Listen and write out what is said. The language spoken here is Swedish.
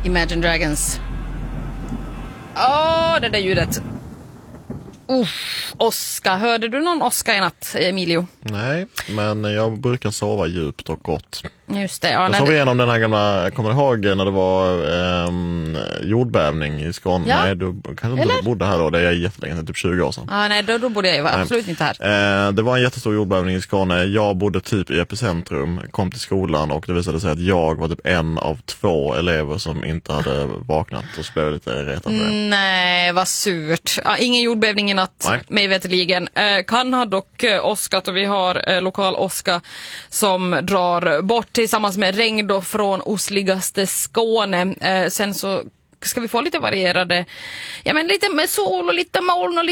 Imagine Dragons. Det där ljudet. Oskar. Hörde du någon Oskar i natt, Emilio? Nej, men jag brukar sova djupt och gott. Just det. Jag sov igenom den här gamla, kommer du ihåg när det var jordbävning i Skåne? Ja. Nej, du kanske inte bodde här då, det är jättelänge sedan, typ 20 år sedan. Nej, då bodde jag absolut inte här. Det var en jättestor jordbävning i Skåne. Jag bodde typ i epicentrum, kom till skolan och det visade sig att jag var typ en av 2 elever som inte hade vaknat, och så blev jag lite retad för det. Nej, vad surt. Ingen jordbävning i natt, mig veterligen. Kan ha dock åskat, och vi har lokal åska som drar bort tillsammans med regn då från osligaste Skåne. Sen så ska vi få lite varierade, lite med sol och lite moln och